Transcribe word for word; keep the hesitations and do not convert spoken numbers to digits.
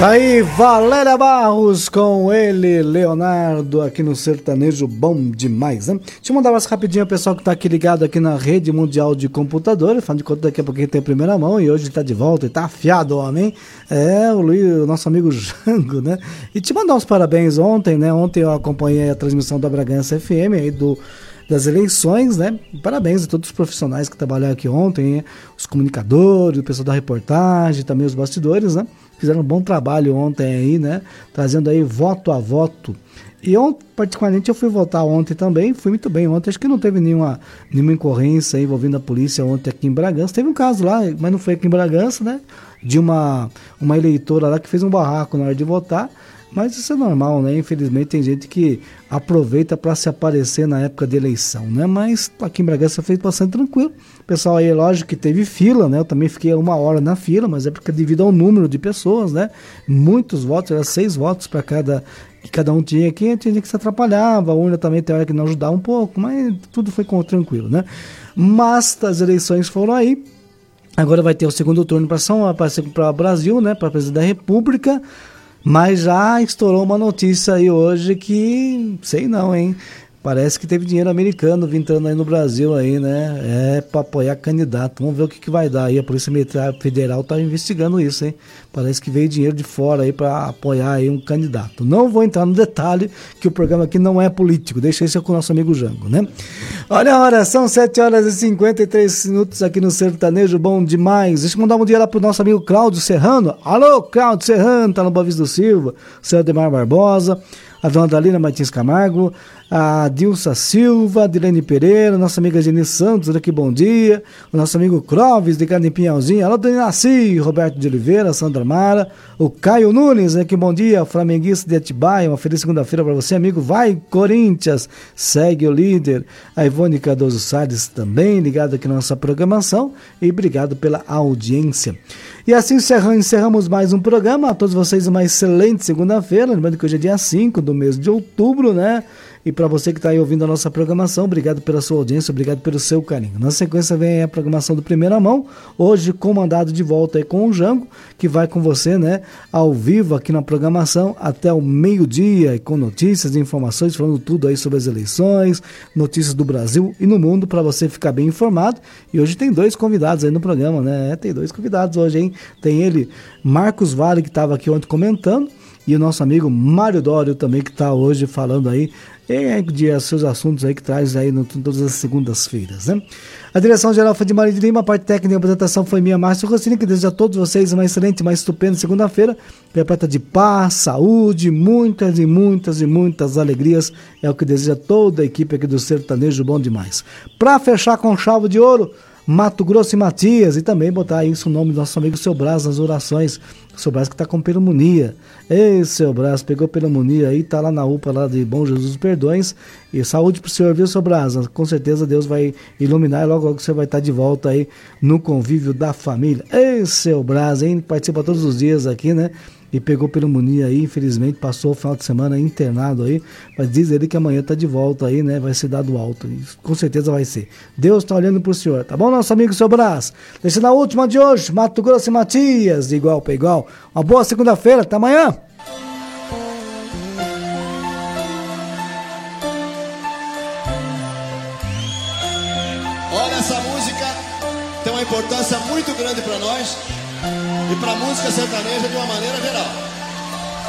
Tá aí Valéria Barros com ele, Leonardo, aqui no Sertanejo Bom Demais, né? Deixa eu mandar mais rapidinho ao pessoal que tá aqui ligado aqui na Rede Mundial de Computadores. Afinal de contas, daqui a pouquinho tem a primeira mão e hoje tá de volta e tá afiado, homem. É, o Luiz, o nosso amigo Jango, né? E te mandar uns parabéns ontem, né? Ontem eu acompanhei a transmissão da Bragança F M aí do... das eleições, né? Parabéns a todos os profissionais que trabalharam aqui ontem, hein? Os comunicadores, o pessoal da reportagem, também os bastidores, né? Fizeram um bom trabalho ontem aí, né? Trazendo aí voto a voto. E eu, particularmente, eu fui votar ontem também, fui muito bem ontem, acho que não teve nenhuma, nenhuma ocorrência envolvendo a polícia ontem aqui em Bragança. Teve um caso lá, mas não foi aqui em Bragança, né? De uma, uma eleitora lá que fez um barraco na hora de votar. Mas isso é normal, né? Infelizmente tem gente que aproveita para se aparecer na época de eleição, né? Mas aqui em Bragança foi bastante tranquilo. O pessoal aí, lógico que teve fila, né? Eu também fiquei uma hora na fila, mas é porque devido ao número de pessoas, né? Muitos votos, era seis votos para cada que cada um tinha aqui, tinha gente que se atrapalhava, a urna também tem hora que não ajudava um pouco, mas tudo foi tranquilo, né? Mas as eleições foram aí. Agora vai ter o segundo turno para São para o Brasil, né? Para presidente da República. Mas já estourou uma notícia aí hoje que, sei não, hein? Parece que teve dinheiro americano vintando aí no Brasil aí, né? É para apoiar candidato. Vamos ver o que, que vai dar aí. A Polícia Militar Federal tá investigando isso, hein? Parece que veio dinheiro de fora aí para apoiar aí um candidato. Não vou entrar no detalhe, que o programa aqui não é político. Deixa isso com o nosso amigo Jango, né? Olha a hora, são sete horas e cinquenta e três minutos aqui no Sertanejo Bom Demais. Deixa eu mandar um dia lá pro nosso amigo Cláudio Serrano. Alô, Cláudio Serrano, tá no Boa Vista do Silva. O senhor Ademar Barbosa, a dona Dalina Martins Camargo, a Dilsa Silva, Dilene Pereira, nossa amiga Geni Santos, olha que bom dia, o nosso amigo Clóvis, de Carne Pinhalzinho, alô, Dona Nasci, Roberto de Oliveira, Sandra Mara, o Caio Nunes, né, que bom dia, flamenguista de Atibaia, uma feliz segunda-feira para você, amigo, vai Corinthians, segue o líder, a Ivone Cardoso Salles também, ligado aqui na nossa programação, e obrigado pela audiência. E assim encerramos mais um programa, a todos vocês uma excelente segunda-feira, lembrando que hoje é dia cinco do mês de outubro, né? E para você que está aí ouvindo a nossa programação, obrigado pela sua audiência, obrigado pelo seu carinho. Na sequência vem a programação do Primeira Mão, hoje comandado de volta aí com o Jango, que vai com você, né, ao vivo aqui na programação até o meio-dia, com notícias e informações, falando tudo aí sobre as eleições, notícias do Brasil e no mundo, para você ficar bem informado. E hoje tem dois convidados aí no programa, né? Tem dois convidados hoje, hein? Tem ele, Marcos Vale, que estava aqui ontem comentando, e o nosso amigo Mário Dório também, que está hoje falando aí é, de seus assuntos aí que traz aí no, todas as segundas-feiras, né? A direção geral foi de Maria de Lima, a parte técnica e apresentação foi minha, Márcio Rossini, que deseja a todos vocês uma excelente, uma estupenda segunda-feira, repleta de paz, saúde, muitas e muitas e muitas alegrias, é o que deseja toda a equipe aqui do Sertanejo Bom Demais. Para fechar com chave de ouro, Mato Grosso e Matias, e também botar isso o nome do nosso amigo Seu Brás nas orações. O Seu Brás que tá com pneumonia. Ei, Seu Brás, pegou pneumonia aí, tá lá na U P A lá de Bom Jesus dos Perdões. E saúde pro senhor, viu, Seu Brás? Com certeza Deus vai iluminar e logo logo você vai estar de volta aí no convívio da família. Ei, Seu Brás, hein? Participa todos os dias aqui, né? E pegou pneumonia aí, infelizmente, passou o final de semana internado aí, mas diz ele que amanhã tá de volta aí, né, vai ser dado alto, isso, com certeza vai ser. Deus tá olhando pro senhor, tá bom, nosso amigo Seu Brás? Deixando a última de hoje, Mato Grosso e Matias, de igual para igual. Uma boa segunda-feira, até amanhã! Olha, essa música tem uma importância muito grande para nós e para a música sertaneja de uma maneira geral.